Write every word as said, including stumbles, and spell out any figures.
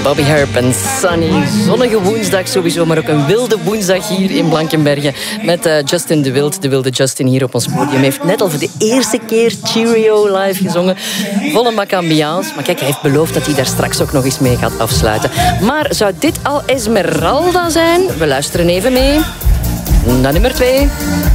Bobby Harp en Sunny. Zonnige woensdag sowieso, maar ook een wilde woensdag hier in Blankenberge. Met uh, Justin de Wild, de wilde Justin hier op ons podium. Hij heeft net al voor de eerste keer Cheerio live gezongen. Volle mak ambiance. Maar kijk, hij heeft beloofd dat hij daar straks ook nog eens mee gaat afsluiten. Maar zou dit al Esmeralda zijn? We luisteren even mee. Naar nummer twee.